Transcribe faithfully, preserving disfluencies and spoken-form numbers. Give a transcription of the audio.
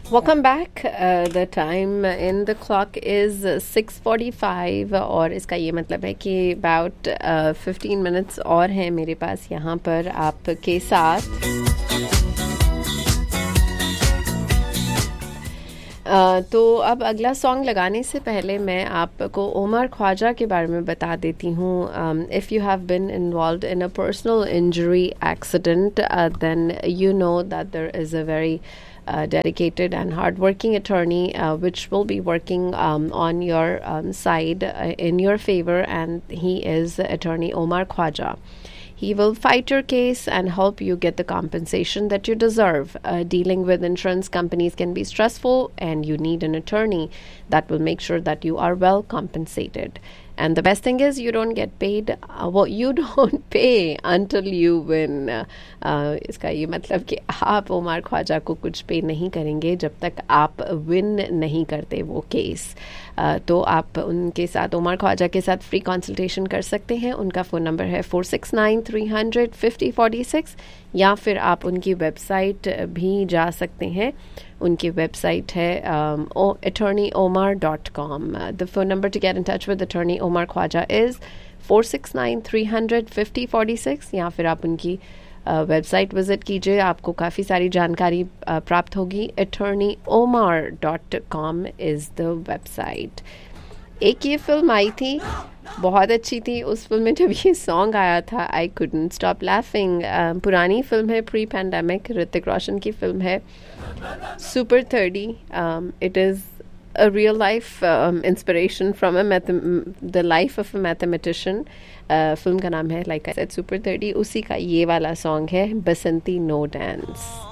Welcome back. Uh, the time in the clock is six forty-five और इसका ये मतलब है कि about uh, fifteen minutes और हैं मेरे पास यहाँ पर आपके साथ. Uh, तो अब अगला सॉन्ग लगाने से पहले मैं आपको ओमर ख्वाजा के बारे में बता देती हूँ. If you have been involved in a personal injury accident then you know that there is a very Uh, dedicated and hardworking attorney uh, which will be working um, on your um, side uh, in your favor, and he is attorney Omar Khwaja. He will fight your case and help you get the compensation that you deserve. Uh, dealing with insurance companies can be stressful, and you need an attorney that will make sure that you are well compensated. And the best thing is you don't get paid. Uh, well, you don't pay until you win. Uh, इसका ये मतलब कि आप ओमर ख्वाजा को कुछ पे नहीं करेंगे जब तक आप विन नहीं करते वो केस. uh, तो आप उनके साथ ओमर ख्वाजा के साथ फ्री कंसल्टेशन कर सकते हैं. उनका फ़ोन नंबर है four six nine three hundred fifty forty six, या फिर आप उनकी वेबसाइट भी जा सकते हैं. उनकी वेबसाइट है attorney omar dot com. The phone number to get in touch with attorney Omar Khwaja is four six nine three hundred fifty forty six, या फिर आप उनकी वेबसाइट विज़िट कीजिए. आपको काफ़ी सारी जानकारी uh, प्राप्त होगी. attorney omar dot com is the website. एक ये फिल्म आई थी, बहुत अच्छी थी. उस फिल्म में जब ये सॉन्ग आया था आई कुडंट स्टॉप लाफिंग. पुरानी फिल्म है, प्री पैंडेमिक, ऋतिक रोशन की फिल्म है, super thirty. It is a real life um, inspiration from a math- the life of a mathematician. uh, film का नाम है, like I said, super thirty. उसी का ये वाला सॉन्ग है, बसंती नो डांस.